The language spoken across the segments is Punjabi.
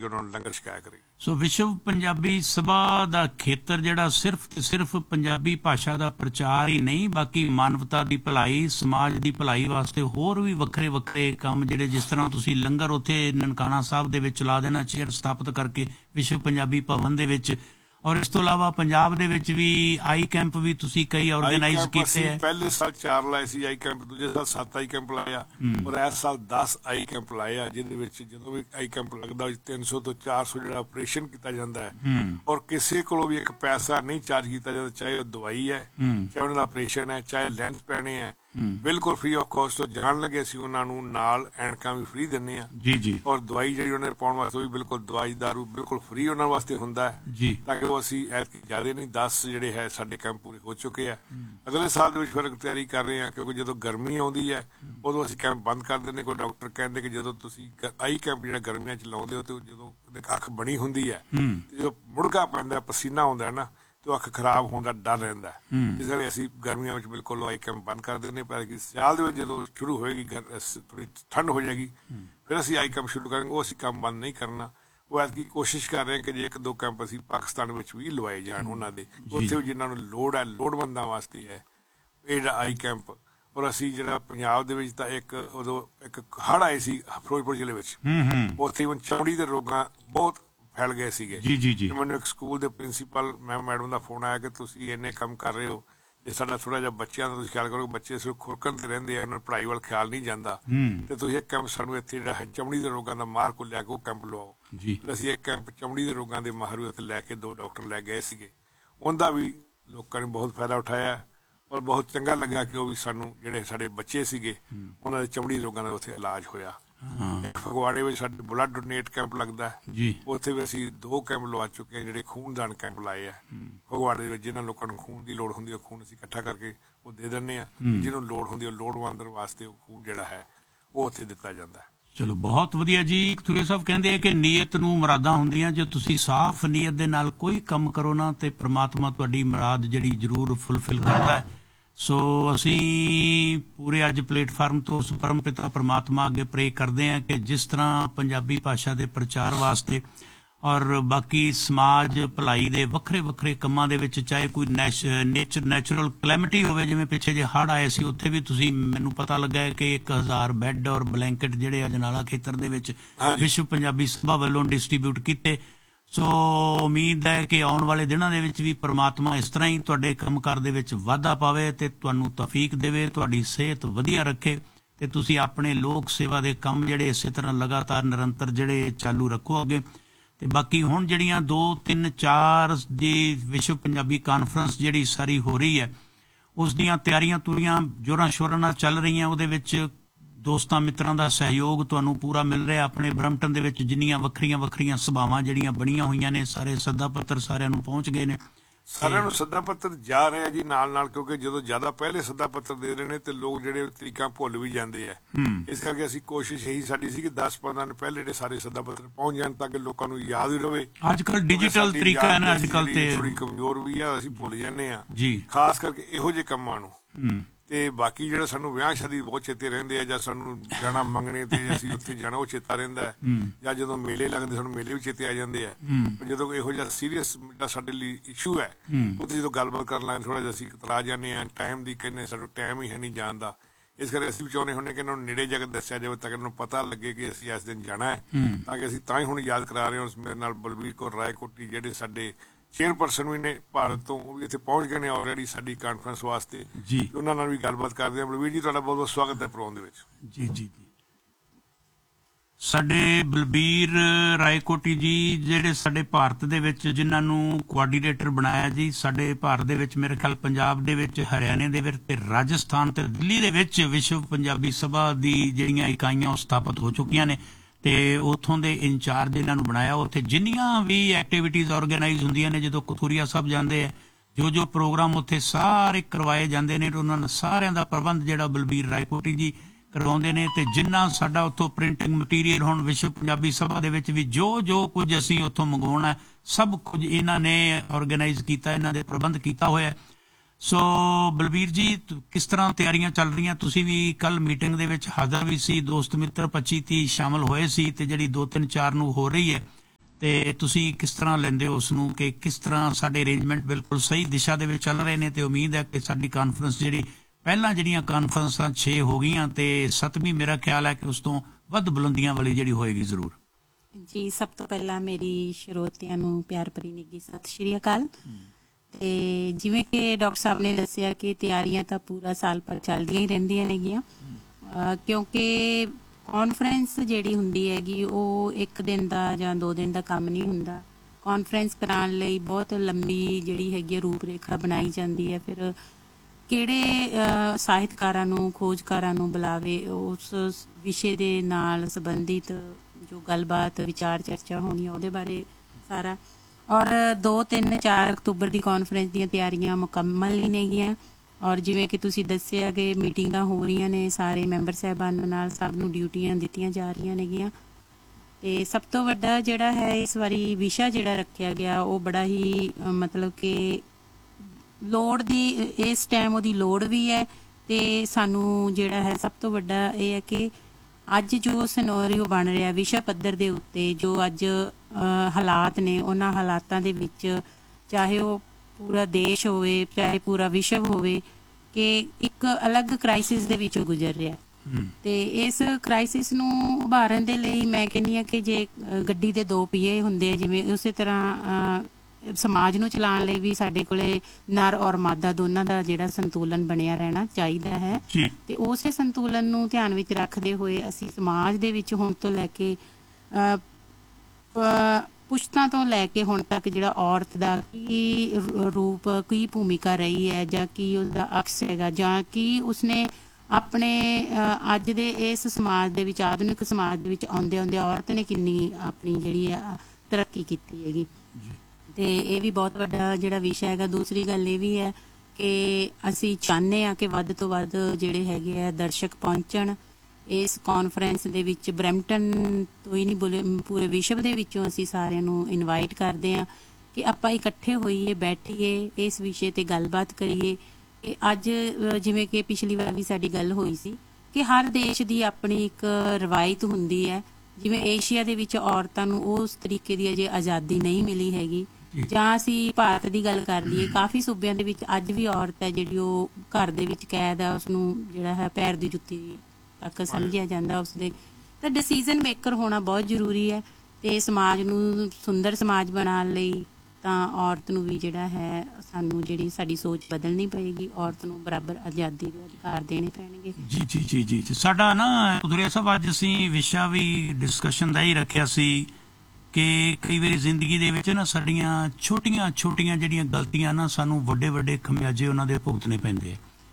ਉਹਨਾਂ ਨੂੰ ਲੰਗਰ ਛਕਾਇਆ ਕਰੇ। ਸੋ ਵਿਸ਼ਵ ਪੰਜਾਬੀ ਸਭਾ ਦਾ ਖੇਤਰ ਜਿਹੜਾ ਸਿਰਫ ਤੇ ਸਿਰਫ ਪੰਜਾਬੀ ਭਾਸ਼ਾ ਦਾ ਪ੍ਰਚਾਰ ਹੀ ਨਹੀਂ, ਬਾਕੀ ਮਾਨਵਤਾ ਦੀ ਭਲਾਈ, ਸਮਾਜ ਦੀ ਭਲਾਈ ਵਾਸਤੇ ਹੋਰ ਵੀ ਵੱਖਰੇ ਵੱਖਰੇ ਕੰਮ ਜਿਹੜੇ, ਜਿਸ ਤਰ੍ਹਾਂ ਤੁਸੀਂ ਲੰਗਰ ਉੱਥੇ ਨਨਕਾਣਾ ਸਾਹਿਬ ਦੇ ਵਿੱਚ ਲਾ ਦੇਣਾ, ਚੇਅਰ ਸਥਾਪਿਤ ਕਰਕੇ ਵਿਸ਼ਵ ਪੰਜਾਬੀ ਭਵਨ ਦੇ ਵਿੱਚ, ਔਰ ਇਸ ਤੋਂ ਇਲਾਵਾ ਪੰਜਾਬ ਦੇ ਵਿੱਚ ਵੀ ਆਈ ਕੈਂਪ ਵੀ ਤੁਸੀਂ ਕਈ ਆਰਗੇਨਾਈਜ਼ ਕੀਤੇ ਹੈ। ਪਹਿਲੇ ਸਾਲ 4 ਲਾਏ ਸੀ ਆਈ ਕੈਂਪ, ਦੂਜੇ ਸਾਲ 7 ਆਈ ਕੈਂਪ ਲਾਇਆ, ਔਰ ਇਸ ਸਾਲ 10 ਆਈ ਕੈਂਪ ਲਾਏ ਆ, ਜਿਹਦੇ ਵਿੱਚ ਜਦੋਂ ਵੀ ਆਈ ਕੈਂਪ ਲੱਗਦਾ 300 ਤੋਂ 400 ਜਿਹੜਾ ਆਪਰੇਸ਼ਨ ਕੀਤਾ ਜਾਂਦਾ ਹੈ, ਔਰ ਕਿਸੇ ਕੋਲੋਂ ਵੀ ਇੱਕ ਪੈਸਾ ਨਹੀਂ ਚਾਰਜ ਕੀਤਾ ਜਾਂਦਾ, ਚਾਹੇ ਉਹ ਦਵਾਈ ਹੈ, ਚਾਹੇ ਉਹਨਾਂ ਦਾ ਆਪਰੇਸ਼ਨ ਹੈ, ਚਾਹੇ ਲੈਂਸ ਪੈਣੇ ਹੈ, ਬਿਲਕੁਲ ਫ੍ਰੀ ਆਫ ਕੋਸਟ। ਜਾਣ ਲੱਗੇ ਅਸੀਂ ਉਹਨਾਂ ਨੂੰ ਨਾਲ ਐਨਕਾਂ ਵੀ ਫ੍ਰੀ ਦਿੰਦੇ ਹਾਂ ਜੀ, ਔਰ ਦਵਾਈ ਜਿਹੜੀ ਉਹਨਾਂ ਨੇ ਪਾਉਣ ਵਾਸਤੇ ਉਹ ਵੀ ਬਿਲਕੁਲ ਦਵਾਈ ਦਾਰੂ ਬਿਲਕੁਲ ਫ੍ਰੀ ਉਹਨਾਂ ਵਾਸਤੇ ਹੁੰਦਾ ਹੈ ਜੀ, ਤਾਂ ਕਿ ਉਹ ਅਸੀਂ ਜ਼ਿਆਦਾ ਨਹੀਂ 10 ਜਿਹੜੇ ਹੈ ਸਾਡੇ ਕੈਂਪ ਪੂਰੇ ਹੋ ਚੁੱਕੇ ਆ। ਅਗਲੇ ਸਾਲ ਦੇ ਵਿੱਚ ਫਿਰ ਤਿਆਰੀ ਕਰ ਰਹੇ ਹਾਂ, ਕਿਉਂਕਿ ਜਦੋਂ ਗਰਮੀ ਆਉਂਦੀ ਹੈ ਉਦੋਂ ਅਸੀਂ ਕੈਂਪ ਬੰਦ ਕਰ ਦਿੰਦੇ। ਕੋਈ ਡਾਕਟਰ ਕਹਿੰਦੇ ਕਿ ਜਦੋਂ ਤੁਸੀਂ ਆਈ ਕੈਂਪ ਜਿਹੜਾ ਗਰਮੀਆਂ 'ਚ ਲਾਉਂਦੇ ਹੋ ਤੇ ਜਦੋਂ ਅੱਖ ਬਣੀ ਹੁੰਦੀ ਹੈ, ਜਦੋਂ ਮੁੜਕਾ ਪੈਂਦਾ, ਪਸੀਨਾ ਆਉਂਦਾ ਨਾ, ਤੇ ਅੱਖ ਖਰਾਬ ਹੋਣ ਦਾ ਡਰ ਰਹਿੰਦਾ ਹੈ। ਇਸ ਕਰਕੇ ਅਸੀਂ ਗਰਮੀਆਂ ਵਿੱਚ ਬਿਲਕੁਲ ਆਈ ਕੈਂਪ ਬੰਦ ਕਰ ਦਿੰਦੇ। ਪਰ ਸਿਆਲ ਦੇ ਵਿੱਚ ਜਦੋਂ ਸ਼ੁਰੂ ਹੋਏਗੀ, ਥੋੜੀ ਠੰਡ ਹੋ ਜਾਏਗੀ, ਫਿਰ ਅਸੀਂ ਆਈ ਕੈਂਪ ਸ਼ੁਰੂ ਕਰਾਂਗੇ। ਉਹ ਅਸੀਂ ਕੰਮ ਬੰਦ ਨਹੀਂ ਕਰਨਾ। ਉਹ ਐਤਕੀ ਕੋਸ਼ਿਸ਼ ਕਰ ਰਹੇ ਹਾਂ ਕਿ ਜੇ 1-2 ਕੈਂਪ ਅਸੀਂ ਪਾਕਿਸਤਾਨ ਵਿੱਚ ਵੀ ਲਵਾਏ ਜਾਣ, ਉਹਨਾਂ ਦੇ ਉੱਥੇ ਵੀ ਜਿਨ੍ਹਾਂ ਨੂੰ ਲੋੜ ਹੈ, ਲੋੜਵੰਦਾਂ ਵਾਸਤੇ ਹੈ ਇਹ ਜਿਹੜਾ ਆਈ ਕੈਂਪ। ਔਰ ਅਸੀਂ ਜਿਹੜਾ ਪੰਜਾਬ ਦੇ ਵਿੱਚ ਤਾਂ ਉਦੋਂ ਇੱਕ ਹੜ੍ਹ ਆਏ ਸੀ ਫਿਰੋਜ਼ਪੁਰ ਜ਼ਿਲ੍ਹੇ ਵਿੱਚ, ਉੱਥੇ ਚਮੜੀ ਦੇ ਰੋਗਾਂ ਬਹੁਤ ਫੈਲ ਗਏ ਸੀਗੇ ਜੀ। ਮੈਨੂੰ ਇੱਕ ਸਕੂਲ ਦੇ ਪ੍ਰਿੰਸੀਪਲ ਮੈਡਮ ਦਾ ਫੋਨ ਆਇਆ ਕਿ ਤੁਸੀਂ ਇੰਨੇ ਕੰਮ ਕਰ ਰਹੇ ਹੋ, ਜੇ ਸਾਡਾ ਥੋੜਾ ਜਿਹਾ ਬੱਚਿਆਂ ਦਾ ਤੁਸੀਂ ਖਿਆਲ ਕਰੋ, ਬੱਚੇ ਸਿਰਫ ਖੁਰਕਣ ਤੇ ਰਹਿੰਦੇ ਆ, ਉਹਨਾਂ ਨੂੰ ਪੜ੍ਹਾਈ ਵੱਲ ਖਿਆਲ ਨਹੀਂ ਜਾਂਦਾ, ਤੇ ਤੁਸੀਂ ਇੱਕ ਕੈਂਪ ਸਾਨੂੰ ਇੱਥੇ ਜਿਹੜਾ ਚਮੜੀ ਦੇ ਰੋਗਾਂ ਦਾ ਮਾਹਰ ਕੋਲ ਲਿਆ ਕੇ ਉਹ ਕੈਂਪ ਲਵਾਓ। ਅਸੀਂ ਇੱਕ ਕੈਂਪ ਚਮੜੀ ਦੇ ਰੋਗਾਂ ਦੇ ਮਾਹਰ ਵੀ ਉੱਥੇ ਲੈ ਕੇ 2 ਡਾਕਟਰ ਲੈ ਗਏ ਸੀਗੇ, ਉਹਦਾ ਵੀ ਲੋਕਾਂ ਨੇ ਬਹੁਤ ਫਾਇਦਾ ਉਠਾਇਆ, ਔਰ ਬਹੁਤ ਚੰਗਾ ਲੱਗਾ ਕਿ ਉਹ ਵੀ ਸਾਨੂੰ ਜਿਹੜੇ ਸਾਡੇ ਬੱਚੇ ਸੀਗੇ ਉਹਨਾਂ ਦੇ ਚਮੜੀ ਰੋਗਾਂ ਦਾ ਉੱਥੇ ਇਲਾਜ ਹੋਇਆ। ਫਗਵਾੜੇ ਵਿੱਚ ਸਾਡੇ ਬਲੱਡ ਡੋਨੇਟ ਕੈਂਪ ਲੱਗਦਾ ਹੈ, ਉੱਥੇ ਵੀ ਅਸੀਂ 2 ਕੈਂਪ ਲਵਾ ਚੁੱਕੇ ਹਾਂ, ਜਿਹੜੇ ਖੂਨਦਾਨ ਕੈਂਪ ਲਾਏ ਆ ਫਗਵਾੜੇ ਦੇ ਵਿੱਚ। ਜਿਹਨਾਂ ਲੋਕਾਂ ਨੂੰ ਖੂਨ ਦੀ ਲੋੜ ਹੁੰਦੀ ਹੈ, ਖੂਨ ਅਸੀਂ ਇਕੱਠਾ ਕਰਕੇ ਉਹ ਦੇ ਦਿੰਦੇ ਹਾਂ, ਜਿਹਨੂੰ ਲੋੜ ਹੁੰਦੀ ਹੈ ਲੋੜਵੰਦ ਵਾਸਤੇ ਉਹ ਖੂਨ ਜਿਹੜਾ ਹੈ ਉਹ ਉੱਥੇ ਦਿੱਤਾ ਜਾਂਦਾ ਹੈ। ਚਲੋ ਬਹੁਤ ਵਧੀਆ ਜੀ। ਥੁਰੇ ਸਾਹਿਬ ਕਹਿੰਦੇ ਆ ਕਿ ਨੀਅਤ ਨੂੰ ਮੁਰਾਦਾਂ ਹੁੰਦੀਆਂ, ਜੇ ਤੁਸੀਂ ਸਾਫ਼ ਨੀਅਤ ਦੇ ਨਾਲ ਕੋਈ ਕੰਮ ਕਰੋ ਨਾ ਤੇ ਪ੍ਰਮਾਤਮਾ ਤੁਹਾਡੀ ਮੁਰਾਦ ਜਿਹੜੀ ਜ਼ਰੂਰ ਫੁੱਲਫਿਲ ਕਰਦਾ ਹੈ। ਸੋ ਅਸੀਂ ਪੂਰੇ ਅੱਜ ਪਲੇਟਫਾਰਮ ਤੋਂ ਉਸ ਪਰਮ ਪਿਤਾ ਪਰਮਾਤਮਾ ਅੱਗੇ ਪ੍ਰੇ ਕਰਦੇ ਹਾਂ ਕਿ ਜਿਸ ਤਰ੍ਹਾਂ ਪੰਜਾਬੀ ਭਾਸ਼ਾ ਦੇ ਪ੍ਰਚਾਰ ਵਾਸਤੇ ਔਰ ਬਾਕੀ ਸਮਾਜ ਭਲਾਈ ਦੇ ਵੱਖਰੇ ਵੱਖਰੇ ਕੰਮਾਂ ਦੇ ਵਿੱਚ, ਚਾਹੇ ਕੋਈ ਨੈਚੁਰਲ ਕਲੈਮਿਟੀ ਹੋਵੇ, ਜਿਵੇਂ ਪਿੱਛੇ ਜੇ ਹੜ੍ਹ ਆਏ ਸੀ, ਉੱਥੇ ਵੀ ਤੁਸੀਂ, ਮੈਨੂੰ ਪਤਾ ਲੱਗਾ ਹੈ ਕਿ 1000 ਬੈੱਡ ਔਰ ਬਲੈਂਕਟ ਜਿਹੜੇ ਅਜਨਾਲਾ ਖੇਤਰ ਦੇ ਵਿੱਚ ਵਿਸ਼ਵ ਪੰਜਾਬੀ ਸਭਾ ਵੱਲੋਂ ਡਿਸਟਰੀਬਿਊਟ ਕੀਤੇ। ਸੋ ਉਮੀਦ ਹੈ ਕਿ ਆਉਣ ਵਾਲੇ ਦਿਨਾਂ ਦੇ ਵਿੱਚ ਵੀ ਪ੍ਰਮਾਤਮਾ ਇਸ ਤਰ੍ਹਾਂ ਹੀ ਤੁਹਾਡੇ ਕੰਮਕਾਰ ਦੇ ਵਿੱਚ ਵਾਧਾ ਪਾਵੇ ਤੇ ਤੁਹਾਨੂੰ ਤੌਫੀਕ ਦੇਵੇ, ਤੁਹਾਡੀ ਸਿਹਤ ਵਧੀਆ ਰੱਖੇ ਤੇ ਤੁਸੀਂ ਆਪਣੇ ਲੋਕ ਸੇਵਾ ਦੇ ਕੰਮ ਜਿਹੜੇ ਇਸੇ ਤਰ੍ਹਾਂ ਲਗਾਤਾਰ ਨਿਰੰਤਰ ਜਿਹੜੇ ਚਾਲੂ ਰੱਖੋ ਅੱਗੇ। ਤੇ ਬਾਕੀ ਹੁਣ ਜਿਹੜੀਆਂ 2, 3, 4 ਦੀ ਵਿਸ਼ਵ ਪੰਜਾਬੀ ਕਾਨਫਰੰਸ ਜਿਹੜੀ ਸਾਰੀ ਹੋ ਰਹੀ ਹੈ, ਉਸ ਦੀਆਂ ਤਿਆਰੀਆਂ ਤੁਰੀਆਂ ਜ਼ੋਰਾਂ ਸ਼ੋਰਾਂ ਨਾਲ ਚੱਲ ਰਹੀਆਂ। ਉਹਦੇ ਵਿੱਚ ਦੋਸਤਾਂ ਮਿੱਤਰਾਂ ਦਾ ਸਹਿਯੋਗ ਤੁਹਾਨੂੰ ਪੂਰਾ ਮਿਲ ਰਿਹਾ। ਆਪਣੇ ਬਰੰਪਟਨ ਦੇ ਵਿੱਚ ਜਿੰਨੀਆਂ ਵੱਖਰੀਆਂ ਵੱਖਰੀਆਂ ਸਭਾਵਾਂ ਜਿਹੜੀਆਂ ਬਣੀਆਂ ਹੋਈਆਂ ਨੇ, ਸਾਰੇ ਸੱਦਾ ਪੱਤਰ ਸਾਰਿਆਂ ਨੂੰ ਪਹੁੰਚ ਗਏ ਨੇ, ਸਾਰਿਆਂ ਨੂੰ ਸੱਦਾ ਪੱਤਰ ਜਾ ਰਹੇ ਆ ਜੀ ਨਾਲ ਨਾਲ, ਕਿਉਂਕਿ ਜਦੋਂ ਜ਼ਿਆਦਾ ਪਹਿਲੇ ਸੱਦਾ ਪੱਤਰ ਦੇ ਰਹੇ ਨੇ ਤੇ ਲੋਕ ਜਿਹੜੇ ਤਰੀਕਾਂ ਭੁੱਲ ਵੀ ਜਾਂਦੇ ਆ। ਇਸ ਕਰਕੇ ਅਸੀਂ ਕੋਸ਼ਿਸ਼ ਇਹੀ ਸਾਡੀ ਸੀ ਕਿ 10-15 ਦਿਨ ਪਹਿਲੇ ਜਿਹੜੇ ਸਾਰੇ ਸੱਦਾ ਪੱਤਰ ਪਹੁੰਚ ਜਾਣ ਤਾਂ ਕਿ ਲੋਕਾਂ ਨੂੰ ਯਾਦ ਵੀ ਰਵੇ। ਅੱਜ ਕੱਲ ਡਿਜੀਟਲ ਤਰੀਕਾ ਹੈ ਨਾ, ਅੱਜ ਕੱਲ ਤੇ ਥੋੜੀ ਕਮਜ਼ੋਰ ਵੀ ਆ, ਅਸੀਂ ਭੁੱਲ ਜਾਂਦੇ ਆ ਜੀ, ਖਾਸ ਕਰਕੇ ਇਹੋ ਜਿਹੇ ਕੰਮਾਂ ਨੂੰ। ਤੇ ਬਾਕੀ ਜਿਹੜਾ ਸਾਨੂੰ ਵਿਆਹ ਸ਼ਾਦੀ ਬਹੁਤ ਚੇਤੇ ਰਹਿੰਦੇ ਆ, ਜਾਂ ਸਾਨੂੰ ਜਾਣਾ ਮੰਗਣੇ ਤੇ ਅਸੀਂ ਉੱਥੇ ਜਾਣਾ ਉਹ ਚੇਤਾ ਰਹਿੰਦਾ ਹੈ, ਜਾਂ ਜਦੋਂ ਮੇਲੇ ਲੱਗਦੇ ਸਾਨੂੰ ਮੇਲੇ ਵੀ ਚੇਤੇ ਆ ਜਾਂਦੇ ਆ। ਜਦੋਂ ਇਹੋ ਜਿਹਾ ਸੀਰੀਅਸ ਜਿਹੜਾ ਸਾਡੇ ਲਈ ਇਸ਼ੂ ਹੈ, ਉੱਥੇ ਜਦੋਂ ਗੱਲਬਾਤ ਕਰਨ ਲੱਗੇ ਥੋੜਾ ਜਿਹਾ ਅਸੀਂ ਕਤਰਾ ਜਾਂਦੇ ਹਾਂ, ਟਾਈਮ ਦੀ ਕਹਿੰਦੇ ਸਾਨੂੰ ਟਾਈਮ ਹੀ ਹੈ ਨਹੀਂ ਜਾਣ ਦਾ। ਇਸ ਕਰਕੇ ਅਸੀਂ ਵੀ ਚਾਹੁੰਦੇ ਹੁੰਦੇ ਕਿ ਇਹਨਾਂ ਨੂੰ ਨੇੜੇ ਜਾ ਕੇ ਦੱਸਿਆ ਜਾਵੇ ਤਾਂ ਕਿ ਇਹਨਾਂ ਨੂੰ ਪਤਾ ਲੱਗੇ ਕਿ ਅਸੀਂ ਇਸ ਦਿਨ ਜਾਣਾ ਹੈ, ਤਾਂ ਕਿ ਅਸੀਂ ਤਾਂ ਹੀ ਹੁਣ ਯਾਦ ਕਰਾ ਰਹੇ ਹਾਂ। ਮੇਰੇ ਨਾਲ ਬਲਬੀਰ ਕੌਰ ਰਾਏਕੋਟੀ ਜਿਹੜੇ ਸਾਡੇ ਚੇਅਰਪਰਸਨ ਵੀ ਨੇ ਭਾਰਤ ਤੋਂ, ਉਹ ਵੀ ਇੱਥੇ ਪਹੁੰਚ ਗਏ ਨੇ ਆਲਰੇਡੀ ਸਾਡੀ ਕਾਨਫਰੰਸ ਵਾਸਤੇ ਜੀ। ਉਹਨਾਂ ਨਾਲ ਵੀ ਗੱਲਬਾਤ ਕਰਦੇ ਹਾਂ। ਬਲਬੀਰ ਜੀ, ਤੁਹਾਡਾ ਬਹੁਤ ਬਹੁਤ ਸਵਾਗਤ ਹੈ ਪ੍ਰੋਗਰਾਮ ਦੇ ਵਿੱਚ। ਜੀ ਜੀ ਜੀ। ਸਾਡੇ ਬਲਬੀਰ ਰਾਏਕੋਟੀ ਜੀ ਜਿਹੜੇ ਸਾਡੇ ਭਾਰਤ ਦੇ ਵਿੱਚ ਜਿਨ੍ਹਾਂ ਨੂੰ ਕੋਆਰਡੀਨੇਟਰ ਬਣਾਇਆ ਜੀ, ਸਾਡੇ ਭਾਰਤ ਦੇ ਵਿੱਚ ਮੇਰੇ ਖਿਆਲ ਪੰਜਾਬ ਦੇ ਵਿੱਚ, ਹਰਿਆਣੇ ਦੇ ਵਿੱਚ ਤੇ ਰਾਜਸਥਾਨ ਤੇ ਦਿੱਲੀ ਦੇ ਵਿੱਚ ਵਿਸ਼ਵ ਪੰਜਾਬੀ ਸਭਾ ਦੀ ਜਿਹੜੀਆਂ ਇਕਾਈਆਂ ਉਹ ਸਥਾਪਿਤ ਹੋ ਚੁੱਕੀਆਂ ਨੇ ਤੇ ਉੱਥੋਂ ਦੇ ਇੰਚਾਰਜ ਇਹਨਾਂ ਨੂੰ ਬਣਾਇਆ। ਉੱਥੇ ਜਿੰਨੀਆਂ ਵੀ ਐਕਟੀਵਿਟੀਜ਼ ਆਰਗੇਨਾਈਜ਼ ਹੁੰਦੀਆਂ ਨੇ, ਜਦੋਂ ਕਥੂਰੀਆ ਸਾਹਿਬ ਜਾਂਦੇ ਆ, ਜੋ ਪ੍ਰੋਗਰਾਮ ਉੱਥੇ ਸਾਰੇ ਕਰਵਾਏ ਜਾਂਦੇ ਨੇ, ਉਹਨਾਂ ਨੇ ਸਾਰਿਆਂ ਦਾ ਪ੍ਰਬੰਧ ਜਿਹੜਾ ਬਲਬੀਰ ਰਾਏਕੋਟੀ ਜੀ ਕਰਵਾਉਂਦੇ ਨੇ। ਤੇ ਜਿੰਨਾ ਸਾਡਾ ਉੱਥੋਂ ਪ੍ਰਿੰਟਿੰਗ ਮਟੀਰੀਅਲ ਹੁਣ ਵਿਸ਼ਵ ਪੰਜਾਬੀ ਸਭਾ ਦੇ ਵਿੱਚ ਵੀ ਜੋ ਕੁਝ ਅਸੀਂ ਉੱਥੋਂ ਮੰਗਵਾਉਣਾ, ਸਭ ਕੁਝ ਇਹਨਾਂ ਨੇ ਆਰਗੇਨਾਈਜ਼ ਕੀਤਾ, ਇਹਨਾਂ ਦੇ ਪ੍ਰਬੰਧ ਕੀਤਾ ਹੋਇਆ। ਸੋ ਬਲਬੀਰ ਜੀ, ਕਿਸ ਤਰ੍ਹਾਂ ਤਿਆਰੀਆਂ ਚੱਲ ਰਹੀਆਂ? ਤੁਸੀਂ ਵੀ ਕੱਲ ਮੀਟਿੰਗ ਦੇ ਵਿੱਚ ਹਾਜ਼ਰ ਵੀ ਸੀ, ਦੋਸਤ ਮਿੱਤਰ 25-30 ਸ਼ਾਮਲ ਹੋਏ ਸੀ, ਤੇ ਜਿਹੜੀ 2-3-4 ਨੂੰ ਹੋ ਰਹੀ ਹੈ ਤੇ ਤੁਸੀਂ ਕਿਸ ਤਰ੍ਹਾਂ ਲੈਂਦੇ ਹੋ ਉਸ ਨੂੰ ਕਿ ਕਿਸ ਤਰ੍ਹਾਂ ਸਾਡੇ ਅਰੇਂਜਮੈਂਟ ਬਿਲਕੁਲ ਸਹੀ ਦਿਸ਼ਾ ਦੇ ਵਿੱਚ ਚੱਲ ਰਹੇ ਨੇ ਤੇ ਉਮੀਦ ਹੈ ਕਿ ਸਾਡੀ ਕਾਨਫਰੰਸ ਜਿਹੜੀ ਪਹਿਲਾਂ ਜਿਹੜੀਆਂ ਕਾਨਫਰੰਸਾਂ 6 ਹੋ ਗਈਆਂ ਤੇ 7ਵੀਂ ਮੇਰਾ ਖਿਆਲ ਹੈ ਕਿ ਉਸ ਤੋਂ ਵੱਧ ਬੁਲੰਦੀਆਂ ਵਾਲੀ ਜਿਹੜੀ ਹੋਏਗੀ ਜ਼ਰੂਰ। ਜੀ ਸਭ ਤੋਂ ਪਹਿਲਾਂ ਮੇਰੀ ਸਰੋਤਿਆਂ ਨੂੰ ਪਿਆਰ ਭਰੀ ਨਿੱਘੀ ਸਤਿ ਸ਼੍ਰੀ ਅਕਾਲ। ਤੇ ਜਿਵੇਂ ਕਿ ਡਾਕਟਰ ਸਾਹਿਬ ਨੇ ਦੱਸਿਆ ਕਿ ਤਿਆਰੀਆਂ ਤਾਂ ਪੂਰਾ ਸਾਲ ਭਰ ਚੱਲਦੀਆਂ ਹੀ ਰਹਿੰਦੀਆਂ ਨੇਗੀਆਂ, ਕਿਉਂਕਿ ਕਾਨਫਰੰਸ ਜਿਹੜੀ ਹੁੰਦੀ ਹੈਗੀ ਉਹ ਇੱਕ ਦਿਨ ਦਾ ਜਾਂ 2 ਦਿਨ ਦਾ ਕੰਮ ਨਹੀਂ ਹੁੰਦਾ। ਕਾਨਫਰੰਸ ਕਰਾਉਣ ਲਈ ਬਹੁਤ ਲੰਬੀ ਜਿਹੜੀ ਹੈਗੀ ਰੂਪ ਰੇਖਾ ਬਣਾਈ ਜਾਂਦੀ ਹੈ। ਫਿਰ ਕਿਹੜੇ ਸਾਹਿਤਕਾਰਾਂ ਨੂੰ, ਖੋਜਕਾਰਾਂ ਨੂੰ ਬੁਲਾਵੇ, ਉਸ ਵਿਸ਼ੇ ਦੇ ਨਾਲ ਸੰਬੰਧਿਤ ਜੋ ਗੱਲਬਾਤ ਵਿਚਾਰ ਚਰਚਾ ਹੋਣੀ ਆ ਉਹਦੇ ਬਾਰੇ ਸਾਰਾ। ਔਰ 2, 3, 4 ਅਕਤੂਬਰ ਦੀ ਕਾਨਫਰੰਸ ਦੀਆਂ ਤਿਆਰੀਆਂ ਮੁਕੰਮਲ ਹੀ ਨੇਗੀਆਂ। ਔਰ ਜਿਵੇਂ ਕਿ ਤੁਸੀਂ ਦੱਸਿਆ ਕਿ ਮੀਟਿੰਗਾਂ ਹੋ ਰਹੀਆਂ ਨੇ ਸਾਰੇ ਮੈਂਬਰ ਸਾਹਿਬਾਨ ਨਾਲ, ਸਭ ਨੂੰ ਡਿਊਟੀਆਂ ਦਿੱਤੀਆਂ ਜਾ ਰਹੀਆਂ ਨੇਗੀਆਂ। ਤੇ ਸਭ ਤੋਂ ਵੱਡਾ ਜਿਹੜਾ ਹੈ ਇਸ ਵਾਰੀ ਵਿਸ਼ਾ ਜਿਹੜਾ ਰੱਖਿਆ ਗਿਆ ਉਹ ਬੜਾ ਹੀ ਮਤਲਬ ਕਿ ਲੋੜ ਦੀ, ਇਸ ਟਾਈਮ ਉਹਦੀ ਲੋੜ ਵੀ ਹੈ। ਤੇ ਸਾਨੂੰ ਜਿਹੜਾ ਹੈ ਸਭ ਤੋਂ ਵੱਡਾ ਇਹ ਹੈ ਕਿ ਅੱਜ ਜੋ ਸਿਨੈਰੀਓ ਬਣ ਰਿਹਾ ਵਿਸ਼ਾ ਪੱਧਰ ਦੇ ਉੱਤੇ, ਜੋ ਅੱਜ ਹਾਲਾਤ ਨੇ, ਉਹਨਾਂ ਹਾਲਾਤਾਂ ਦੇ ਵਿੱਚ ਚਾਹੇ ਉਹ ਪੂਰਾ ਦੇਸ਼ ਹੋਵੇ ਚਾਹੇ ਪੂਰਾ ਵਿਸ਼ਵ ਹੋਵੇ, ਕਿ ਇੱਕ ਅਲੱਗ ਕ੍ਰਾਈਸਿਸ ਦੇ ਵਿੱਚੋਂ ਗੁਜ਼ਰ ਰਿਹਾ। ਤੇ ਇਸ ਕ੍ਰਾਈਸਿਸ ਨੂੰ ਉਭਾਰਨ ਦੇ ਲਈ ਮੈਂ ਕਹਿੰਦੀ ਹਾਂ ਕਿ ਜੇ ਗੱਡੀ ਦੇ 2 ਪਹੀਏ ਹੁੰਦੇ ਆ, ਜਿਵੇਂ ਉਸੇ ਤਰ੍ਹਾਂ ਸਮਾਜ ਨੂੰ ਚਲਾਉਣ ਲਈ ਵੀ ਸਾਡੇ ਕੋਲੇ ਨਰ ਔਰ ਮਾਦਾ ਦੋਨਾਂ ਦਾ ਜਿਹੜਾ ਸੰਤੁਲਨ ਬਣਿਆ ਰਹਿਣਾ ਚਾਹੀਦਾ ਹੈ। ਤੇ ਉਸੇ ਸੰਤੁਲਨ ਨੂੰ ਧਿਆਨ ਵਿੱਚ ਰੱਖਦੇ ਹੋਏ ਅਸੀਂ ਸਮਾਜ ਦੇ ਵਿੱਚ ਹੁਣ ਤੋਂ ਲੈ ਕੇ ਪੁਸ਼ਤਾਂ ਤੋਂ ਲੈ ਕੇ ਹੁਣ ਤੱਕ ਜਿਹੜਾ ਔਰਤ ਦਾ ਕੀ ਰੂਪ, ਕੀ ਭੂਮਿਕਾ ਰਹੀ ਹੈ, ਜਾਂ ਕੀ ਉਸਦਾ ਅਕਸ ਹੈਗਾ, ਜਾਂ ਕੀ ਉਸਨੇ ਆਪਣੇ ਅੱਜ ਦੇ ਇਸ ਸਮਾਜ ਦੇ ਵਿੱਚ, ਆਧੁਨਿਕ ਸਮਾਜ ਦੇ ਵਿੱਚ ਆਉਂਦੇ ਆਉਂਦੇ ਔਰਤ ਨੇ ਕਿੰਨੀ ਆਪਣੀ ਜਿਹੜੀ ਤਰੱਕੀ ਕੀਤੀ ਹੈਗੀ। ਤੇ ਇਹ ਵੀ ਬਹੁਤ ਵੱਡਾ ਜਿਹੜਾ ਵਿਸ਼ਾ ਹੈਗਾ। ਦੂਸਰੀ ਗੱਲ ਇਹ ਵੀ ਹੈ ਕਿ ਅਸੀਂ ਚਾਹੁੰਦੇ ਹਾਂ ਕਿ ਵੱਧ ਤੋਂ ਵੱਧ ਜਿਹੜੇ ਹੈਗੇ ਆ ਦਰਸ਼ਕ ਪਹੁੰਚਣ ਇਸ ਕਾਨਫਰੰਸ ਦੇ ਵਿੱਚ। ਬਰੈਂਪਟਨ ਤੋਂ ਹੀ ਨਹੀਂ, ਪੂਰੇ ਵਿਸ਼ਵ ਦੇ ਵਿੱਚੋਂ ਅਸੀਂ ਸਾਰਿਆਂ ਨੂੰ ਇਨਵਾਈਟ ਕਰਦੇ ਹਾਂ ਕਿ ਆਪਾਂ ਇਕੱਠੇ ਹੋਈਏ, ਬੈਠੀਏ, ਇਸ ਵਿਸ਼ੇ ਤੇ ਗੱਲਬਾਤ ਕਰੀਏ। ਅੱਜ ਜਿਵੇਂ ਕਿ ਪਿਛਲੀ ਵਾਰ ਵੀ ਸਾਡੀ ਗੱਲ ਹੋਈ ਸੀ ਕਿ ਹਰ ਦੇਸ਼ ਦੀ ਆਪਣੀ ਇੱਕ ਰਵਾਇਤ ਹੁੰਦੀ ਹੈ। ਜਿਵੇਂ ਏਸ਼ੀਆ ਦੇ ਵਿੱਚ ਔਰਤਾਂ ਨੂੰ ਉਸ ਤਰੀਕੇ ਦੀ ਅਜੇ ਆਜ਼ਾਦੀ ਨਹੀਂ ਮਿਲੀ ਹੈਗੀ, ਜਾਂ ਅਸੀਂ ਭਾਰਤ ਦੀ ਗੱਲ ਕਰ ਲਈਏ, ਕਾਫੀ ਸੂਬਿਆਂ ਦੇ ਵਿੱਚ ਅੱਜ ਵੀ ਔਰਤ ਹੈ ਜਿਹੜੀ ਉਹ ਘਰ ਦੇ ਵਿੱਚ ਕੈਦ ਹੈ, ਉਸਨੂੰ ਜਿਹੜਾ ਹੈ ਪੈਰ ਦੀ ਜੁੱਤੀ ਤੱਕ ਸਮਝਿਆ ਜਾਂਦਾ ਉਸਦੇ। ਤਾਂ ਡਿਸੀਜ਼ਨ ਮੇਕਰ ਹੋਣਾ ਬਹੁਤ ਜ਼ਰੂਰੀ ਹੈ। ਤੇ ਸਮਾਜ ਨੂੰ ਸੁੰਦਰ ਸਮਾਜ ਬਣਾਉਣ ਲਈ ਤਾਂ ਔਰਤ ਨੂੰ ਵੀ ਜਿਹੜਾ ਹੈ ਸਾਨੂੰ ਜਿਹੜੀ ਸਾਡੀ ਸੋਚ ਬਦਲਣੀ ਪਏਗੀ, ਔਰਤ ਨੂੰ ਬਰਾਬਰ ਆਜ਼ਾਦੀ ਦੇ ਅਧਿਕਾਰ ਦੇਣੇ ਪੈਣਗੇ। ਜੀ ਜੀ ਜੀ ਜੀ ਸਾਡਾ ਨਾ ਕੁਦਰੀਆ ਸਾਹਿਬ ਅੱਜ ਅਸੀਂ ਵਿਸ਼ਾ ਵੀ ਡਿਸਕਸ਼ਨ ਦਾ ਹੀ ਰੱਖਿਆ ਸੀ ਕਿ ਕਈ ਵਾਰੀ ਜ਼ਿੰਦਗੀ ਦੇ ਵਿੱਚ ਨਾ ਸਾਡੀਆਂ ਛੋਟੀਆਂ ਛੋਟੀਆਂ ਜਿਹੜੀਆਂ ਗਲਤੀਆਂ ਨਾ ਸਾਨੂੰ ਵੱਡੇ ਵੱਡੇ ਖਮਿਆਜੇ ਉਹਨਾਂ ਦੇ ਭੁਗਤਣੇ ਪੈਂਦੇ।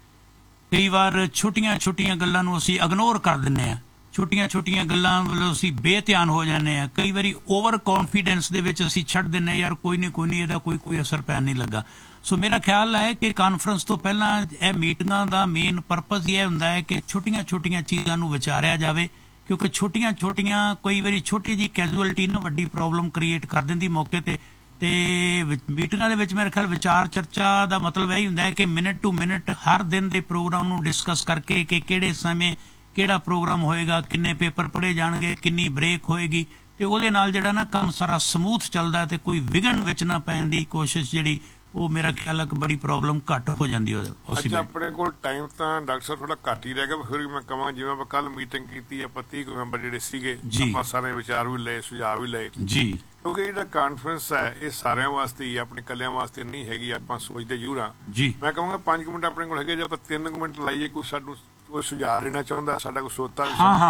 ਕਈ ਵਾਰ ਛੋਟੀਆਂ ਛੋਟੀਆਂ ਗੱਲਾਂ ਨੂੰ ਅਸੀਂ ਇਗਨੋਰ ਕਰ ਦਿੰਦੇ ਹਾਂ, ਛੋਟੀਆਂ ਛੋਟੀਆਂ ਗੱਲਾਂ ਵੱਲੋਂ ਅਸੀਂ ਬੇਧਿਆਨ ਹੋ ਜਾਂਦੇ ਹਾਂ। ਕਈ ਵਾਰੀ ਓਵਰ ਕੌਨਫੀਡੈਂਸ ਦੇ ਵਿੱਚ ਅਸੀਂ ਛੱਡ ਦਿੰਦੇ ਹਾਂ, ਯਾਰ ਕੋਈ ਨਹੀਂ ਇਹਦਾ ਕੋਈ ਅਸਰ ਪੈਣ ਨਹੀਂ ਲੱਗਾ। ਸੋ ਮੇਰਾ ਖਿਆਲ ਹੈ ਕਿ ਕਾਨਫਰੰਸ ਤੋਂ ਪਹਿਲਾਂ ਇਹ ਮੀਟਿੰਗਾਂ ਦਾ ਮੇਨ ਪਰਪਸ ਇਹ ਹੁੰਦਾ ਹੈ ਕਿ ਛੋਟੀਆਂ ਛੋਟੀਆਂ ਚੀਜ਼ਾਂ ਨੂੰ ਵਿਚਾਰਿਆ ਜਾਵੇ, ਕਿਉਂਕਿ ਛੋਟੀਆਂ ਛੋਟੀਆਂ ਕਈ ਵਾਰੀ ਛੋਟੀ ਜਿਹੀ ਕੈਜੂਅਲਟੀ ਨਾ ਵੱਡੀ ਪ੍ਰੋਬਲਮ ਕ੍ਰੀਏਟ ਕਰ ਦਿੰਦੀ ਮੌਕੇ ਤੇ। ਤੇ ਮੀਟਿੰਗਾਂ ਦੇ ਵਿੱਚ ਮੇਰੇ ਖਿਆਲ ਵਿਚਾਰ ਚਰਚਾ ਦਾ ਮਤਲਬ ਇਹ ਹੁੰਦਾ ਹੈ ਕਿ ਮਿੰਟ ਟੂ ਮਿੰਟ ਹਰ ਦਿਨ ਦੇ ਪ੍ਰੋਗਰਾਮ ਨੂੰ ਡਿਸਕਸ ਕਰਕੇ ਕਿ ਕਿਹੜੇ ਸਮੇਂ ਕਿਹੜਾ ਪ੍ਰੋਗਰਾਮ ਹੋਏਗਾ, ਕਿੰਨੇ ਪੇਪਰ ਪੜ੍ਹੇ ਜਾਣਗੇ, ਕਿੰਨੀ ਬ੍ਰੇਕ ਹੋਏਗੀ, ਤੇ ਉਹਦੇ ਨਾਲ ਜਿਹੜਾ ਨਾ ਕੰਮ ਸਾਰਾ ਸਮੂਥ ਚੱਲਦਾ ਤੇ ਕੋਈ ਵਿਘਨ ਵਿੱਚ ਨਾ ਪੈਣ ਦੀ ਕੋਸ਼ਿਸ਼ ਜਿਹੜੀ ਉਹ ਮੇਰਾ ਖਿਆਲ ਹੈ ਕਿ ਬੜੀ ਪ੍ਰੋਬਲਮ ਘੱਟ ਹੋ ਜਾਂਦੀ ਹੈ। ਅੱਛਾ, ਆਪਣੇ ਕੋਲ ਟਾਈਮ ਤਾਂ ਡਾਕਟਰ ਸਾਹਿਬ ਥੋੜਾ ਘੱਟ ਹੀ ਰਹਿ ਗਿਆ, ਫਿਰ ਵੀ ਮੈਂ ਕਹਾਂ ਜਿਵੇਂ ਆਪਾਂ ਕੱਲ ਮੀਟਿੰਗ ਕੀਤੀ ਆਪਾਂ 30 ਮੈਂਬਰ ਜਿਹੜੇ ਸੀਗੇ, ਆਪਾਂ ਸਾਰੇ ਵਿਚਾਰ ਵੀ ਲਏ, ਸੁਝਾਅ ਵੀ ਲਏ ਜੀ, ਕਿਉਂਕਿ ਜਿਹੜਾ ਕਾਨਫਰੰਸ ਹੈ ਇਹ ਸਾਰਿਆਂ ਵਾਸਤੇ ਹੀ, ਆਪਣੇ ਕੱਲਿਆਂ ਵਾਸਤੇ ਨਹੀਂ ਹੈਗੀ। ਆਪਾਂ ਸੋਚਦੇ ਜ਼ਰੂਰ ਹਾਂ ਜੀ। ਮੈਂ ਕਹਾਂਗਾ 5 ਮਿੰਟ ਆਪਣੇ ਕੋਲ ਹੈਗੇ, ਜੇ ਆਪਾਂ 3 ਮਿੰਟ ਲਾਈਏ, ਕੋਈ ਸਾਨੂੰ ਕੋਈ ਸੁਝਾਅ ਦੇਣਾ ਚਾਹੁੰਦਾ, ਸਾਡਾ ਕੋਈ ਸੋਤਾ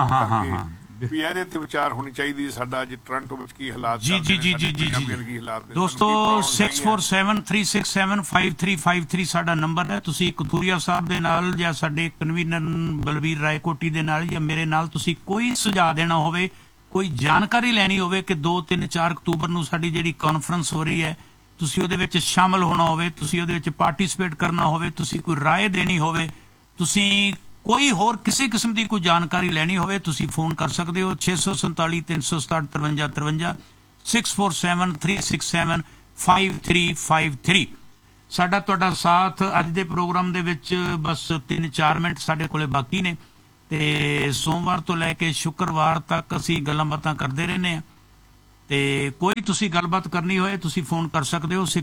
ਵੀ ਇਹਦੇ ਤੇ ਵਿਚਾਰ ਹੋਣੀ ਚਾਹੀਦੀ। ਸਾਡਾ ਅੱਜ ਟੋਰਾਂਟੋ ਵਿੱਚ ਕੀ ਹਾਲਾਤ ਜੀ ਦੋਸਤੋ 6473675353 ਸਾਡਾ ਨੰਬਰ ਹੈ। ਤੁਸੀਂ ਕਥੂਰੀਆ ਸਾਹਿਬ ਦੇ ਨਾਲ ਜਾਂ ਸਾਡੇ ਕਨਵੀਨਰ ਬਲਵੀਰ ਰਾਏਕੋਟੀ ਦੇ ਨਾਲ ਜਾਂ ਮੇਰੇ ਨਾਲ ਤੁਸੀਂ ਕੋਈ ਸੁਝਾਅ ਦੇਣਾ ਹੋਵੇ, ਕੋਈ ਜਾਣਕਾਰੀ ਲੈਣੀ ਹੋਵੇ ਕਿ 2, 3, 4 ਅਕਤੂਬਰ ਨੂੰ ਸਾਡੀ ਜਿਹੜੀ ਕਾਨਫਰੰਸ ਹੋ ਰਹੀ ਹੈ, ਤੁਸੀਂ ਉਹਦੇ ਵਿੱਚ ਸ਼ਾਮਲ ਹੋਣਾ ਹੋਵੇ, ਤੁਸੀਂ ਉਹਦੇ ਵਿੱਚ ਪਾਰਟਿਸਿਪੇਟ ਕਰਨਾ ਹੋਵੇ, ਤੁਸੀਂ ਕੋਈ ਰਾਏ ਦੇਣੀ ਹੋਵੇ, ਤੁਸੀਂ ਕੋਈ ਹੋਰ ਕਿਸੇ ਕਿਸਮ ਦੀ ਕੋਈ ਜਾਣਕਾਰੀ ਲੈਣੀ ਹੋਵੇ, ਤੁਸੀਂ ਫੋਨ ਕਰ ਸਕਦੇ ਹੋ 647 367 5353 6473675353। ਸਾਡਾ ਤੁਹਾਡਾ ਸਾਥ ਅੱਜ ਦੇ ਪ੍ਰੋਗਰਾਮ ਦੇ ਵਿੱਚ ਬਸ 3-4 ਮਿੰਟ ਸਾਡੇ ਕੋਲੇ ਬਾਕੀ ਨੇ, ਤੇ ਸੋਮਵਾਰ ਤੋਂ ਲੈ ਕੇ ਸ਼ੁੱਕਰਵਾਰ ਤੱਕ ਅਸੀਂ ਗੱਲਾਂ ਬਾਤਾਂ ਕਰਦੇ ਰਹਿੰਦੇ ਹਾਂ। ਤੇ ਕੋਈ ਤੁਸੀਂ ਗੱਲਬਾਤ ਕਰਨੀ ਹੋਏ ਤੁਸੀਂ ਫੋਨ ਕਰ ਸਕਦੇ ਹੋ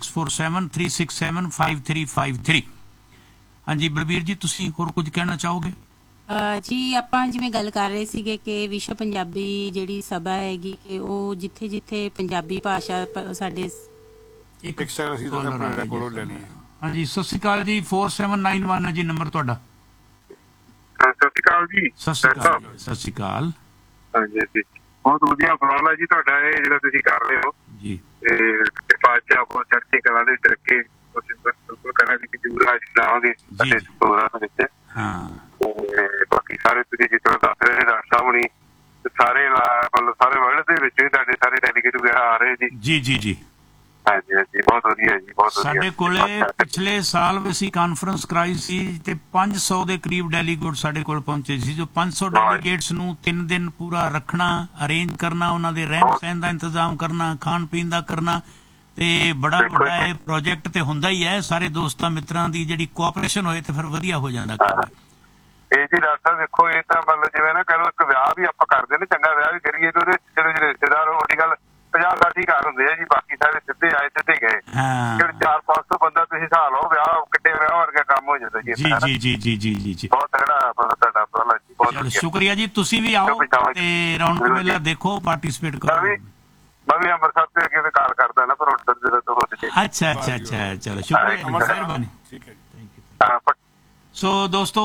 6473675353। ਹਾਂਜੀ ਬਲਬੀਰ ਜੀ, ਤੁਸੀਂ ਹੋਰ ਕੁਝ ਕਹਿਣਾ ਚਾਹੋਗੇ? ਜੀ ਆਪਾਂ ਜਿਵੇਂ ਗੱਲ ਕਰ ਰਹੇ ਸੀਗੇ ਕਿ ਵਿਸ਼ਵ ਪੰਜਾਬੀ ਜਿਹੜੀ ਸਭਾ ਹੈਗੀ ਕਿ ਉਹ ਜਿੱਥੇ ਜਿੱਥੇ ਪੰਜਾਬੀ ਭਾਸ਼ਾ ਸਾਡੇ ਇੱਕ ਸੈਕਿੰਡ ਅਸੀਂ ਤੁਹਾਡੇ ਆਪਣੇ ਕੋਲੋਂ ਲੈ ਲਈਏ। ਹਾਂਜੀ ਸਤਿ ਸ਼੍ਰੀ ਅਕਾਲ ਜੀ, 4791 ਹੈ ਜੀ ਨੰਬਰ ਤੁਹਾਡਾ। ਸਤਿ ਸ਼੍ਰੀ ਅਕਾਲ ਜੀ। ਸਤਿ ਸ਼੍ਰੀ ਅਕਾਲ। ਸਤਿ ਸ਼੍ਰੀ ਅਕਾਲ। ਹਾਂਜੀ ਜੀ, ਬਹੁਤ ਵਧੀਆ ਉਪਰਾਲਾ ਹੈ ਜੀ ਤੁਹਾਡਾ ਇਹ ਜਿਹੜਾ ਤੁਸੀਂ ਕਰ ਰਹੇ ਹੋ ਜੀ। ਤੇ ਪਾਤਸ਼ਾਹ ਬਹੁਤ ਚੜ੍ਹਦੀ ਕਲਾ ਦੇ ਵਿੱਚ ਰੱਖੇ, ਅਸੀਂ ਬਿਲਕੁਲ ਕਰਾਂਗੇ ਕਿ ਜਰੂਰ ਹਾਜ਼ਰ ਲਾਵਾਂਗੇ ਸਾਡੇ ਪ੍ਰੋਗਰਾਮ ਵਿੱਚ। ਹਾਂ ਤੇ ਬਾਕੀ ਸਾਰੇ ਤੁਸੀਂ ਜਿਸ ਤਰ੍ਹਾਂ ਦੱਸ ਰਹੇ ਨੇ ਡਾਕਟਰ ਸਾਹਿਬ ਹੁਣੀ ਸਾਰੇ ਮਤਲਬ ਸਾਰੇ ਵਰਲਡ ਦੇ ਵਿੱਚ ਵੀ ਤੁਹਾਡੇ ਸਾਰੇ ਡੈਲੀਗੇਟ ਵਗੈਰਾ ਆ ਰਹੇ ਜੀ। ਜੀ ਜੀ ਜੀ ਹਾਂਜੀ ਹਾਂਜੀ, ਬਹੁਤ ਵਧੀਆ ਜੀ, ਬਹੁਤ ਵਧੀਆ। ਸਾਡੇ ਕੋਲੇ ਪਿਛਲੇ ਸਾਲ ਵੀ ਅਸੀਂ ਕਾਨਫਰੰਸ ਕਰਾਈ ਸੀ ਤੇ 500 ਦੇ ਕਰੀਬ ਡੈਲੀਗੇਟ ਸਾਡੇ ਕੋਲ ਪਹੁੰਚੇ ਸੀ। ਜੋ 500 ਡੈਲੀਗੇਟਸ ਨੂੰ 3 ਦਿਨ ਪੂਰਾ ਰੱਖਣਾ, ਅਰੇਂਜ ਕਰਨਾ, ਉਹਨਾਂ ਦੇ ਰਹਿਣ ਸਹਿਣ ਦਾ ਇੰਤਜ਼ਾਮ ਕਰਨਾ, ਖਾਣ ਪੀਣ ਦਾ ਕਰਨਾ, ਤੇ ਬੜਾ ਵੱਡਾ ਇਹ ਪ੍ਰੋਜੈਕਟ ਤੇ ਹੁੰਦਾ ਹੀ ਹੈ। ਸਾਰੇ ਦੋਸਤਾਂ ਮਿੱਤਰਾਂ ਦੀ ਜਿਹੜੀ ਕੋਆਪਰੇਸ਼ਨ ਹੋਏ ਤੇ ਫਿਰ ਵਧੀਆ ਹੋ ਜਾਂਦਾ ਕੰਮ। ਇਹ ਜੀ ਡਾਕਟਰ ਸਾਹਿਬ ਦੇਖੋ, ਇਹ ਤਾਂ ਮਤਲਬ ਜਿਵੇਂ ਨਾ ਕਹਿੰਦੇ ਇੱਕ ਵਿਆਹ ਵੀ ਆਪਾਂ ਕਰਦੇ ਨੇ, ਚੰਗਾ ਵਿਆਹ ਵੀ ਕਰੀਏ ਤੇ ਉਹਦੇ ਜਿਹੜੇ ਰਿਸ਼ਤੇਦਾਰ ਉਹਦੀ ਗੱਲ 50-60 ਘਰ ਹੁੰਦੇ ਆ ਜੀ, ਬਾਕੀ ਸਾਰੇ ਸਿੱਧੇ ਆਏ ਸਿੱਧੇ ਗਏ। ਜਿਹੜੇ 400-500 ਬੰਦਾ ਤੁਸੀਂ ਹਿਸਾਬ ਲਓ, ਵਿਆਹ ਕਿੱਡੇ ਵਿਆਹ ਵਰਗਾ ਕੰਮ ਹੋ ਜਾਂਦਾ ਜੀ। ਜੀ ਜੀ ਜੀ ਜੀ ਜੀ ਜੀ ਜੀ ਬਹੁਤ ਤਗੜਾ ਤੁਹਾਡਾ ਉਪਰਾਲਾ ਜੀ, ਬਹੁਤ ਵਧੀਆ। ਸ਼ੁਕਰੀਆ ਜੀ, ਤੁਸੀਂ ਵੀ ਆਓ ਤੇ ਰੌਣਕ ਮੇਲਾ ਦੇਖੋ, ਪਾਰਟਿਸਿਪੇਟ ਕਰੋ। ਮੈਂ ਵੀ ਅੰਮ੍ਰਿਤਸਰ ਤੇ ਅੱਗੇ ਵੀ ਕਾਲ ਕਰਦਾ ਨਾ, ਪਰ ਹੁਣ ਜਦੋਂ ਤੋਂ ਹੋ ਜੇ। ਅੱਛਾ ਅੱਛਾ ਅੱਛਾ, ਚਲੋ ਸ਼ੁਕਰੀਆ, ਮਿਹਰਬਾਨੀ। ਠੀਕ ਹੈ ਜੀ, ਥੈਂਕ ਯੂ। ਸੋ ਦੋਸਤੋ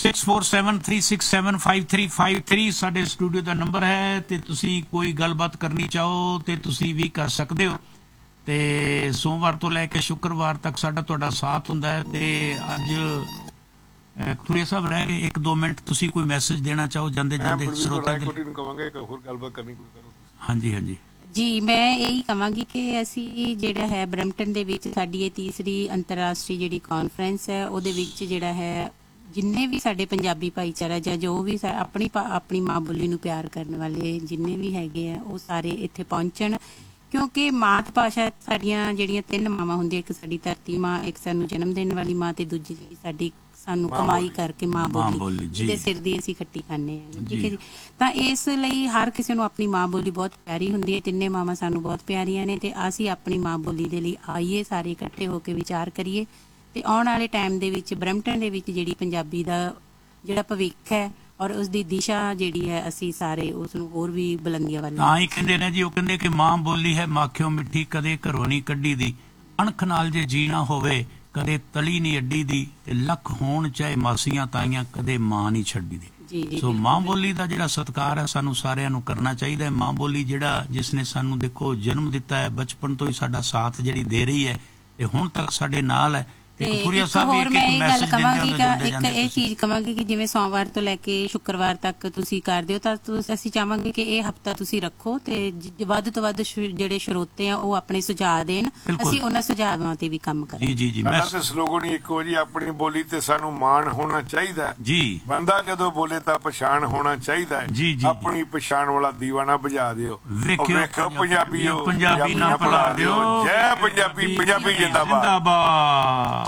6473675353 ਸਾਡੇ ਸਟੂਡੀਓ ਦਾ ਨੰਬਰ ਹੈ ਤੇ ਤੁਸੀਂ ਕੋਈ ਗੱਲਬਾਤ ਕਰਨੀ ਚਾਹੋ ਤੇ ਤੁਸੀਂ ਵੀ ਕਰ ਸਕਦੇ ਹੋ। ਤੇ ਸੋਮਵਾਰ ਤੋਂ ਲੈ ਕੇ ਸ਼ੁੱਕਰਵਾਰ ਤੱਕ ਸਾਡਾ ਤੁਹਾਡਾ ਸਾਥ ਹੁੰਦਾ ਹੈ। ਤੇ ਅੱਜ ਖੁਰੀਆ ਸਾਹਿਬ ਰਹਿ ਗਏ 1-2 ਮਿੰਟ, ਤੁਸੀਂ ਕੋਈ ਮੈਸੇਜ ਦੇਣਾ ਚਾਹੋ ਜਾਂਦੇ ਜਾਂਦੇ ਸਰੋਤਿਆਂ ਦੇ? ਨੂੰ ਕਹਾਂਗੇ ਕਿ ਹੋਰ ਗੱਲਬਾਤ ਕਰਨੀ ਕੋਈ ਕਰੋ। ਹਾਂਜੀ ਹਾਂਜੀ ਜੀ, ਮੈਂ ਇਹੀ ਕਹਾਂਗੀ ਕਿ ਅਸੀਂ ਜਿਹੜਾ ਹੈ ਬਰੈਂਪਟਨ ਦੇ ਵਿੱਚ ਸਾਡੀ ਇਹ ਤੀਸਰੀ ਅੰਤਰਰਾਸ਼ਟਰੀ ਜਿਹੜੀ ਕਾਨਫਰੰਸ ਹੈ ਉਹਦੇ ਵਿੱਚ ਜਿਹੜਾ ਹੈ ਜਿੰਨੇ ਵੀ ਸਾਡੇ ਪੰਜਾਬੀ ਭਾਈਚਾਰਾ ਜਾਂ ਜੋ ਵੀ ਆਪਣੀ ਮਾਂ ਬੋਲੀ ਨੂੰ ਪਿਆਰ ਕਰਨ ਵਾਲੇ ਜਿੰਨੇ ਵੀ ਹੈਗੇ ਆ ਉਹ ਸਾਰੇ ਇੱਥੇ ਪਹੁੰਚਣ, ਕਿਉਂਕਿ ਮਾਤ ਭਾਸ਼ਾ ਸਾਡੀਆਂ ਜਿਹੜੀਆਂ 3 ਮਾਵਾਂ ਹੁੰਦੀਆਂ, ਇੱਕ ਸਾਡੀ ਧਰਤੀ ਮਾਂ, ਇੱਕ ਸਾਨੂੰ ਜਨਮ ਦੇਣ ਵਾਲੀ ਮਾਂ, ਤੇ ਦੂਜੀ ਜਿਹੜੀ ਸਾਡੀ ਸਾਨੂੰ ਕਮਾਈ ਕਰਕੇ ਮਾਂ ਬੋਲੀ ਜਿਹਦੇ ਸਿਰ ਦੀ ਅਸੀਂ ਖੱਟੀ ਖਾਂਦੇ ਹਾਂ। ਠੀਕ ਹੈ ਜੀ। ਤਾਂ ਇਸ ਲਈ ਹਰ ਕਿਸੇ ਨੂੰ ਆਪਣੀ ਮਾਂ ਬੋਲੀ ਬਹੁਤ ਪਿਆਰੀ ਹੁੰਦੀ ਹੈ। 3 ਮਾਵਾਂ ਸਾਨੂੰ ਬਹੁਤ ਪਿਆਰੀਆਂ ਨੇ ਤੇ ਅਸੀਂ ਆਪਣੀ ਮਾਂ ਬੋਲੀ ਦੇ ਲਈ ਆਈਏ, ਸਾਰੇ ਇਕੱਠੇ ਹੋ ਕੇ ਵਿਚਾਰ ਕਰੀਏ ਤੇ ਆਉਣ ਵਾਲੇ ਟਾਈਮ ਦੇ ਵਿੱਚ ਬਰੈਂਪਟਨ ਦੇ ਵਿੱਚ ਜਿਹੜੀ ਪੰਜਾਬੀ ਦਾ ਜਿਹੜਾ ਭਵਿੱਖ ਹੈ ਔਰ ਉਸਦੀ ਦਿਸ਼ਾ ਜਿਹੜੀ ਹੈ ਅਸੀਂ ਸਾਰੇ ਉਸ ਨੂੰ ਹੋਰ ਵੀ ਬੁਲੰਦੀਆਂ ਵੱਲ। ਤਾਂ ਹੀ ਕਹਿੰਦੇ ਨੇ ਜੀ, ਉਹ ਕਹਿੰਦੇ ਕਿ ਮਾਂ ਬੋਲੀ ਹੈ ਮਾਖਿਓ ਮਿੱਠੀ, ਕਦੇ ਘਰੋਂ ਨਹੀਂ ਕੱਢੀ ਦੀ, ਅਣਖ ਨਾਲ ਜੇ ਜੀਣਾ ਹੋਵੇ ਕਦੇ ਤਲੀ ਨਹੀਂ ਅੱਡੀ ਦੀ, ਤੇ ਲੱਖ ਹੋਣ ਚਾਹੇ ਮਾਸੀਆਂ ਤਾਈਆਂ ਕਦੇ ਮਾਂ ਨਹੀਂ ਛੱਡੀ ਦੀ। ਸੋ ਮਾਂ ਬੋਲੀ ਦਾ ਜਿਹੜਾ ਸਤਿਕਾਰ ਹੈ ਸਾਨੂੰ ਸਾਰਿਆਂ ਨੂੰ ਕਰਨਾ ਚਾਹੀਦਾ ਹੈ। ਮਾਂ ਬੋਲੀ ਜਿਹੜਾ ਜਿਸ ਨੇ ਸਾਨੂੰ ਦੇਖੋ ਜਨਮ ਦਿੱਤਾ ਹੈ, ਬਚਪਨ ਤੋਂ ਹੀ ਸਾਡਾ ਸਾਥ ਜਿਹੜੀ ਦੇ ਰਹੀ ਹੈ ਤੇ ਹੁਣ ਤੱਕ ਸਾਡੇ ਨਾਲ ਹੈ। ਹੋਰ ਮੈਂ ਇਹ ਗੱਲ ਕਵਾਂਗੀ ਇੱਕ ਇਹ ਚੀਜ਼ ਕਵਾਂਗੀ ਕਿ ਜਿਵੇਂ ਸੋਮਵਾਰ ਤੋਂ ਲੈ ਕੇ ਸ਼ੁੱਕਰਵਾਰ ਤੱਕ ਤੁਸੀਂ ਕਰਦੇ ਹੋ ਤਾਂ ਅਸੀਂ ਚਾਹਾਂਗੇ ਕਿ ਇਹ ਹਫਤਾ ਤੁਸੀਂ ਰੱਖੋ ਤੇ ਵੱਧ ਤੋਂ ਵੱਧ ਜਿਹੜੇ ਸਰੋਤੇ ਆ ਉਹ ਆਪਣੇ ਸੁਝਾਅ ਦੇਣ, ਅਸੀਂ ਉਹਨਾਂ ਸੁਝਾਵਾਂ ਤੇ ਵੀ ਕੰਮ ਕਰਾਂਗੇ। ਜੀ ਜੀ ਮੈਂ ਸਲੋਗਨ ਇੱਕੋ ਜੀ, ਆਪਣੀ ਬੋਲੀ ਤੇ ਸਾਨੂੰ ਮਾਣ ਹੋਣਾ ਚਾਹੀਦਾ ਜੀ। ਬੰਦਾ ਜਦੋਂ ਬੋਲੇ ਤਾਂ ਪਛਾਣ ਹੋਣਾ ਚਾਹੀਦਾ ਹੈ। ਆਪਣੀ ਪਛਾਣ ਵਾਲਾ ਦੀਵਾ ਨਾ ਬੁਝਾ ਦਿਓ। ਵੇਖੋ ਪੰਜਾਬੀਓ, ਪੰਜਾਬੀ ਨਾ ਭੁਲਾ ਦਿਓ। ਜੈ ਪੰਜਾਬੀ, ਪੰਜਾਬੀ ਜਿੰਦਾਬਾਦ।